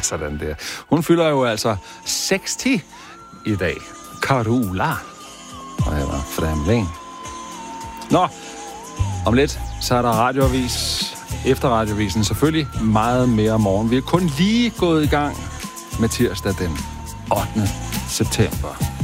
sådan der. Hun fylder jo altså 60 i dag. Carola. Og jeg var fremling. Nå, om lidt, så er der radioavis. Efter radioavisen selvfølgelig meget mere om morgen. Vi er kun lige gået i gang med tirsdag den 8. september.